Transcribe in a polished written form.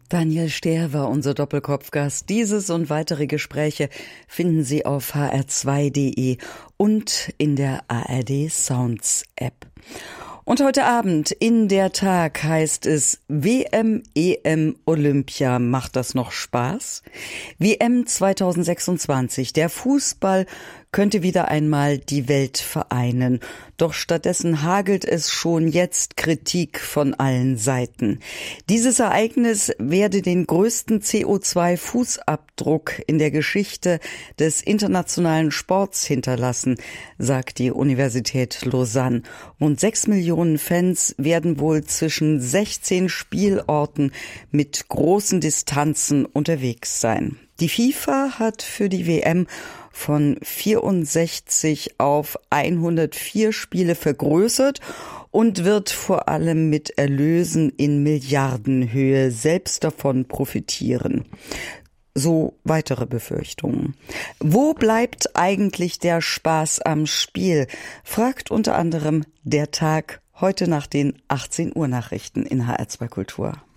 Daniel Stehr war unser Doppelkopfgast. Dieses und weitere Gespräche finden Sie auf hr2.de und in der ARD Sounds App. Und heute Abend in der Tag heißt es WM, EM, Olympia. Macht das noch Spaß? WM 2026. Der Fußball könnte wieder einmal die Welt vereinen. Doch stattdessen hagelt es schon jetzt Kritik von allen Seiten. Dieses Ereignis werde den größten CO2-Fußabdruck in der Geschichte des internationalen Sports hinterlassen, sagt die Universität Lausanne. Rund 6 Millionen Fans werden wohl zwischen 16 Spielorten mit großen Distanzen unterwegs sein. Die FIFA hat für die WM von 64 auf 104 Spiele vergrößert und wird vor allem mit Erlösen in Milliardenhöhe selbst davon profitieren. So weitere Befürchtungen. Wo bleibt eigentlich der Spaß am Spiel? Fragt unter anderem der Tag heute nach den 18 Uhr Nachrichten in HR2 Kultur.